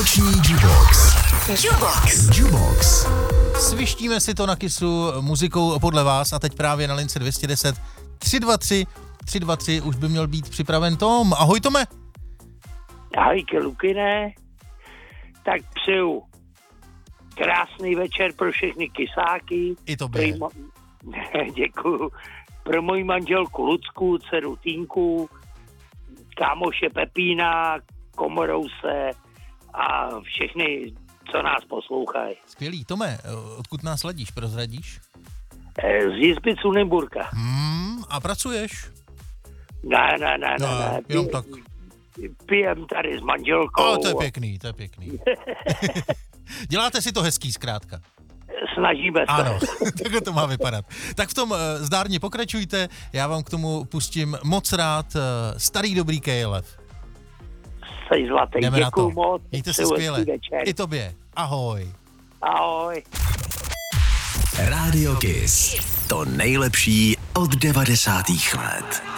Noční Jukebox. Svištíme si to na Kissu muzikou podle vás a teď právě na lince 210 323 už by měl být připraven Tom. Ahoj Tome. Ahoj Lukine. Tak přeju krásný večer pro všechny kysáky. I tobě. Děkuju. Pro moji manželku Lucku, dceru Týnku, kámoše Pepína, Komorouse a všechny, co nás poslouchají. Skvělý. Tome, odkud nás sledíš, prozradíš? Z Jizby Cunemburka. A pracuješ? Ne. Jenom tak. Pijem tady s manželkou. To je pěkný. Děláte si to hezký zkrátka. Snažíme se. Ano, takhle to má vypadat. Tak v tom zdárně pokračujte, já vám k tomu pustím moc rád starý dobrý KLF. Jsi zlatý, děkuju moc. Mějte se skvěle. I tobě. Ahoj. Ahoj. Radio Kiss. To nejlepší od 90. let.